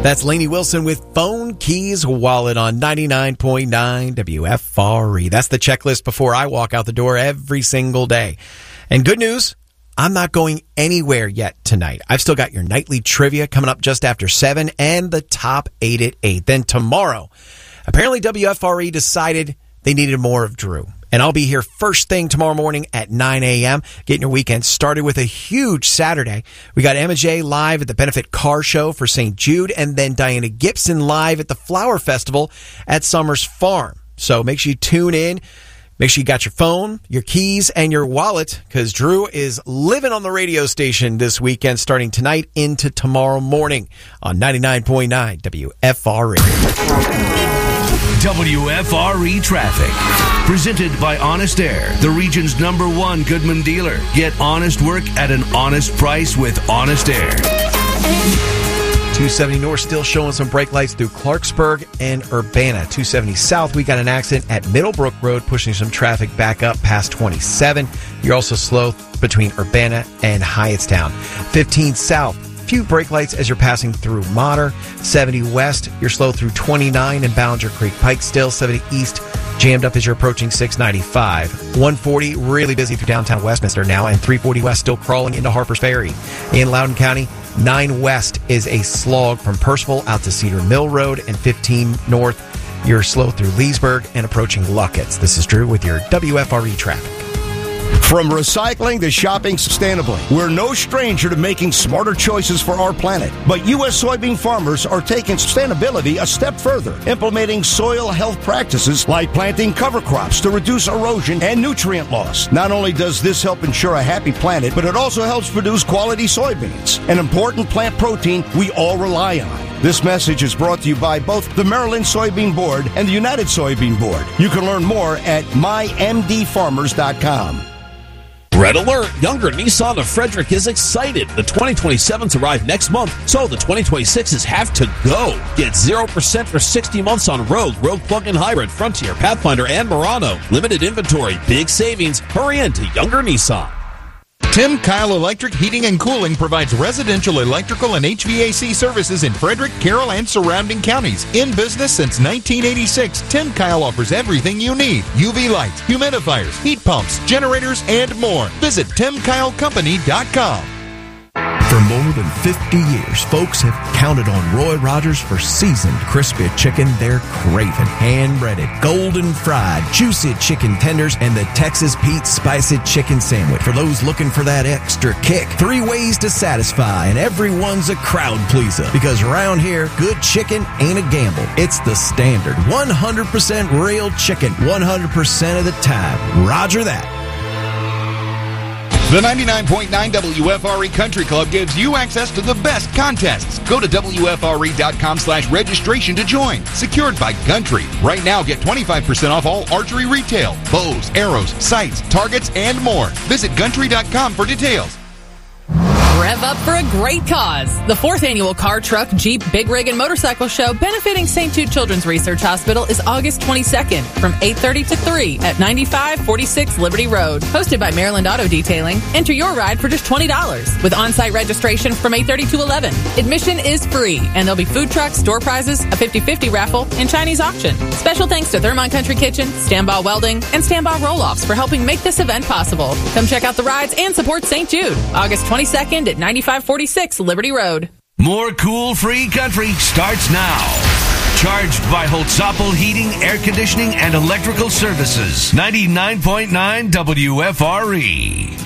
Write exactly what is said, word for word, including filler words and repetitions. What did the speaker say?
That's Lainey Wilson with Phone, Keys, Wallet on ninety-nine point nine W F R E. That's the checklist before I walk out the door every single day. And good news, I'm not going anywhere yet tonight. I've still got your nightly trivia coming up just after seven and the top eight at eight. Then tomorrow, apparently W F R E decided they needed more of Drew. And I'll be here first thing tomorrow morning at nine a.m., getting your weekend started with a huge Saturday. We got Emma J live at the Benefit Car Show for Saint Jude, and then Diana Gibson live at the Flower Festival at Summers Farm. So make sure you tune in. Make sure you got your phone, your keys, and your wallet, because Drew is living on the radio station this weekend, starting tonight into tomorrow morning on ninety-nine point nine W F R E. W F R E Traffic. Presented by Honest Air, the region's number one Goodman dealer. Get honest work at an honest price with Honest Air. two seventy North still showing some brake lights through Clarksburg and Urbana. two seventy South, we got an accident at Middlebrook Road, pushing some traffic back up past twenty-seven. You're also slow between Urbana and Hyattstown. fifteen South, few brake lights as you're passing through Mater. seventy West, you're slow through twenty-nine and Ballinger Creek Pike still. seventy East, jammed up as you're approaching six ninety-five. one forty, really busy through downtown Westminster now, and three forty West still crawling into Harpers Ferry. In Loudoun County, nine West is a slog from Percival out to Cedar Mill Road, and fifteen North, you're slow through Leesburg and approaching Luckett's. This is Drew with your W F R E traffic. From recycling to shopping sustainably, we're no stranger to making smarter choices for our planet. But U S soybean farmers are taking sustainability a step further, implementing soil health practices like planting cover crops to reduce erosion and nutrient loss. Not only does this help ensure a happy planet, but it also helps produce quality soybeans, an important plant protein we all rely on. This message is brought to you by both the Maryland Soybean Board and the United Soybean Board. You can learn more at my m d farmers dot com. Red alert! Younger Nissan of Frederick is excited. The twenty twenty-sevens arrive next month, so the twenty twenty-sixes have to go. Get zero percent for sixty months on Rogue, Rogue Plug-in Hybrid, Frontier, Pathfinder, and Murano. Limited inventory, big savings. Hurry in to Younger Nissan. Tim Kyle Electric Heating and Cooling provides residential electrical and H V A C services in Frederick, Carroll, and surrounding counties. In business since nineteen eighty-six, Tim Kyle offers everything you need. U V lights, humidifiers, heat pumps, generators, and more. Visit tim kyle company dot com. For more than fifty years, folks have counted on Roy Rogers for seasoned, crispy chicken they're craving. Hand-breaded, golden fried, juicy chicken tenders, and the Texas Pete spicy chicken sandwich. For those looking for that extra kick, three ways to satisfy, and everyone's a crowd pleaser. Because around here, good chicken ain't a gamble. It's the standard one hundred percent real chicken, one hundred percent of the time. Roger that. The ninety-nine point nine W F R E Country Club gives you access to the best contests. Go to W F R E dot com slash registration to join. Secured by Country. Right now, get twenty-five percent off all archery retail, bows, arrows, sights, targets, and more. Visit country dot com for details. Rev up for a great cause. The fourth annual Car, Truck, Jeep, Big Rig, and Motorcycle Show benefiting Saint Jude Children's Research Hospital is August twenty-second from eight thirty to three at ninety-five forty-six Liberty Road. Hosted by Maryland Auto Detailing. Enter your ride for just twenty dollars with on-site registration from eight thirty to eleven. Admission is free, and there'll be food trucks, store prizes, a fifty-fifty raffle, and Chinese auction. Special thanks to Thermont Country Kitchen, Standby Welding, and Standby Roll-Offs for helping make this event possible. Come check out the rides and support Saint Jude. August twenty-second at ninety-five forty-six Liberty Road. More cool free country starts now. Charged by Holtzapfel Heating, Air Conditioning, and Electrical Services. ninety-nine point nine W F R E.